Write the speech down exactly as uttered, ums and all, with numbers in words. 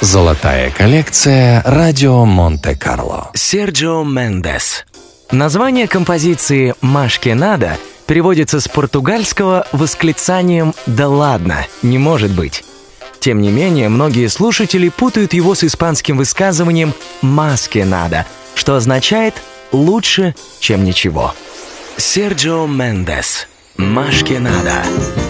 Золотая коллекция «Радио Монте-Карло». Серджио Мендес. Название композиции «Маш ке надо» переводится с португальского восклицанием «Да ладно, не может быть». Тем не менее, многие слушатели путают его с испанским высказыванием «Más que nada», что означает «лучше, чем ничего». Серджио Мендес. «Más que nada».